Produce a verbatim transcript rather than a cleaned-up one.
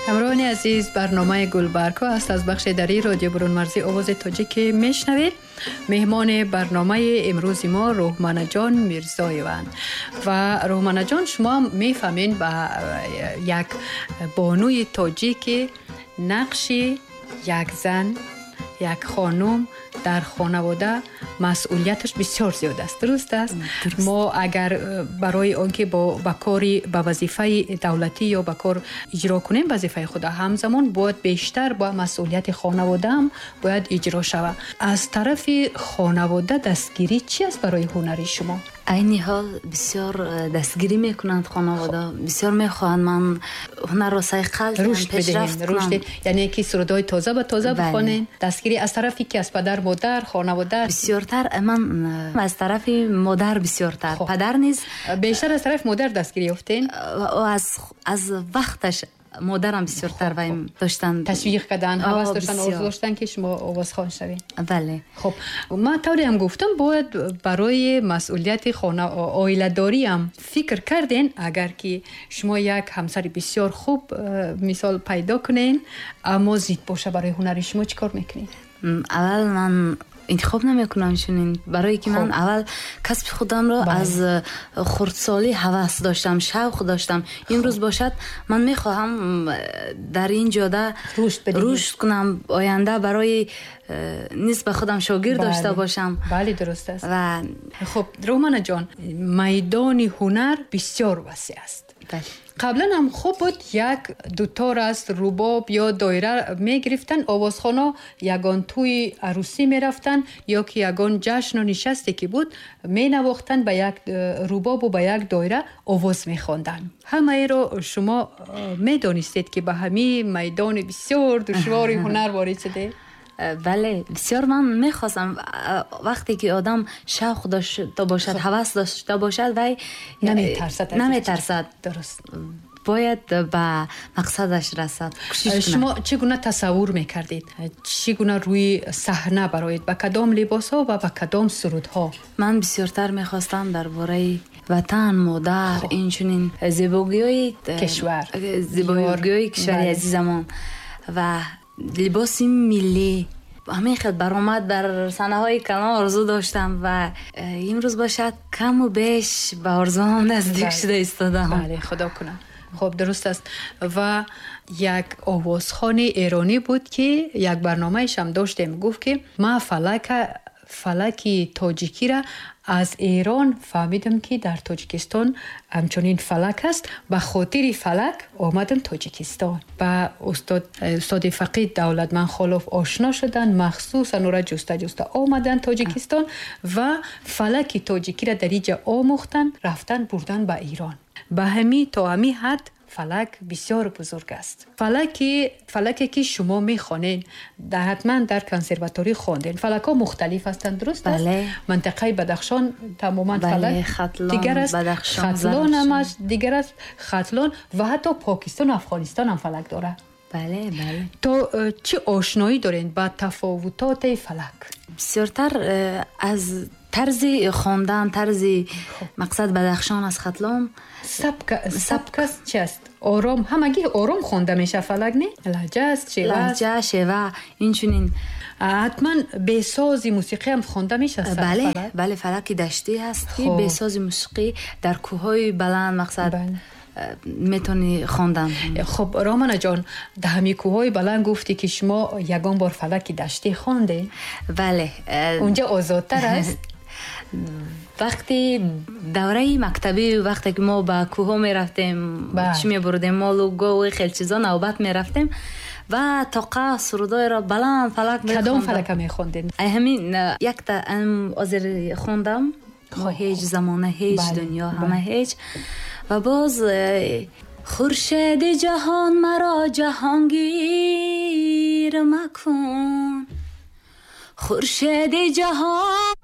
همراهان عزیز، برنامه گلبرگ‌ها است از بخش دری رادیو برون مرزی آواز تاجیک میشنوید. مهمان برنامه امروز ما روحمنه جان میرزایی‌اند و روحمنه جان شما میفهمین با یک بانوی تاجیک نقش یک زن، یک خانم در خانواده مسئولیتش بسیار زیاد است. درست است؟ درست. ما اگر برای آنکه با کاری با وظیفه دولتی یا با کار اجرا کنیم وظیفه خود، همزمان باید بیشتر با مسئولیت خانواده هم باید اجرا شود. از طرف خانواده دستگیری چی است برای هنری شما؟ عینی حال بسیار دستگیری میکنند خانواده. بسیار میخواهند من هنر را سیقل رشد بدهیم، رشد، یعنی که سرودای تازه به تازه بخوانین. دستگیری از طرفی که از پدر مادر خانواده بسیارتر، من از طرف مادر بسیارتر. خب. پدر نیز بیشتر از طرف مادر دستگیری یافتین و از از وقتش مادرم بسیارتر و این داشتن تشویق کردن، هوس داشتن، آرزو داشتن که شما آوازخوان شوین. بله. خب ما طوری هم گفتم باید برای مسئولیت خانه عائله داری هم فکر کردین. اگر که شما یک همسر بسیار خوب مثال پیدا کنین اما زیاد باشه برای هنر، شما چیکار میکنین؟ اول من انتخاب نمیکنم چنین، برای که من اول کسب خودم را بله. از خردسالی هوس داشتم، شوق داشتم. امروز باشد من میخواهم در این جاده رشد کنم، آینده برای نیست به خودم شاگرد بله. داشته باشم. بله درست است. و خب روحمنه جان، میدان هنر بسیار وسیع است. بله. قبلا هم خوب بود یک دوتار است رباب یا دایره می گرفتن، آوازخوانا یگان توی عروسی می رفتن یا که یگان جشن و نشستی که بود می نواختن به یک رباب و به یک دایره آواز می خواندن. همه رو شما می دانستید که به همین میدان بسیار دشوار هنر وارد شده؟ بله بسیار. من میخواستم وقتی که آدم شوق داشته باشد، هوس داشته باشد و نمیترسد نمیترسد درست باید به مقصدش رسد. شما چگونه تصور میکردید؟ چگونه روی صحنه برایت با کدام لباس ها و با کدام سرود ها؟ من بسیارتر میخواستم درباره وطن، مادر، اینچنین زیبایی های کشور، زیبایی های کشور عزیزمان و لباس ملی. همین خیلی برآمد در سنه های کلان آرزو داشتم و امروز باشد کم و بیش به آرزوام نزدیک شده ایستادم. بله خدا کنه. خب درست است. و یک آوازخوان ایرانی بود که یک برنامه‌اش هم داشتیم، گفت که ما فلک فلکی تاجیکی را از ایران فهمیدم که در تاجیکستان همچنین فلک است، به خاطر فلک آمدم تاجیکستان. با استاد استاد فقید دولتمند خالوف آشنا شدن، مخصوصا اون را جسته جسته آمدن تاجیکستان و فلک تاجیکی را در اینجا آموختن، رفتن بردن به ایران. به همین تا همین حد فلک بسیار بزرگ است. فلکی فلکی که شما میخوانین در حتما در کنسرواتوری خواندین. فلک ها مختلف هستند، درست است؟ بله. منطقه بدخشان تماما بله. فلک ختلان، دیگر است، بدخشان، ختلان هم است دیگر است، ختلان و حتی پاکستان و افغانستان هم فلک داره. بله بله. تو چه آشنایی دارین با تفاوتات فلک؟ بسیارتر از طرز خواندن، طرز مقصد بدخشان از ختلان سبک سبک چی است؟ آرام، همگی آرام خوانده میشه فلک نه؟ لهجه است، شیوه است. لهجه، شیوه، اینچنین حتما به ساز موسیقی هم خوانده میشه. بله فلک؟ بله فلک دشتی هست که به ساز موسیقی در کوههای بلند مقصد بله. میتونی خواندن. خب روحمنه جان، در همین کوههای بلند گفتی که شما یگان بار فلک دشتی خوانده؟ بله. اونجا آزادتر است؟ وقتی دوره مکتبی وقتی که ما با کوه می رفتیم چی می بردیم، مالو گو خیلی چیزا نوبت می رفتیم و تاقه سرودای را بلند فلک می کدام فلک می خوندین؟ همین یک تا آذری خوندم و هیچ زمانه هیچ بله. دنیا همه بله. هیچ و باز خورشید جهان مرا جهانگیر مکن، خورشید جهان